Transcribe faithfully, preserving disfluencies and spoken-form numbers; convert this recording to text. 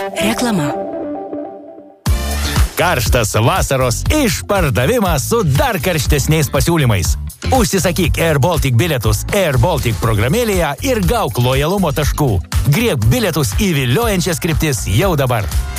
Reklama. Karštas vasaros išpardavimas su dar karštesniais pasiūlymais. Užsisakyk Air Baltic bilietus Air Baltic programėlėje ir gauk lojalumo taškų. Griebk bilietus į viliojančias kryptis jau dabar.